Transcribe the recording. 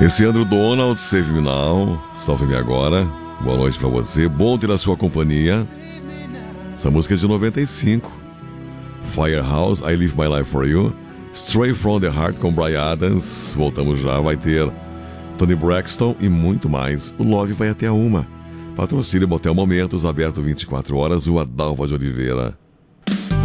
Esse Andrew Donald, Save Me Now, Salve-me Agora. Boa noite pra você, bom ter a sua companhia. Essa música é de 95. Firehouse, I Live My Life For You. Straight From The Heart com Bryan Adams. Voltamos já, vai ter Toni Braxton e muito mais. O Love vai até a 1. Patrocínio Motel Momentos, aberto 24 horas, Rua Dalva de Oliveira,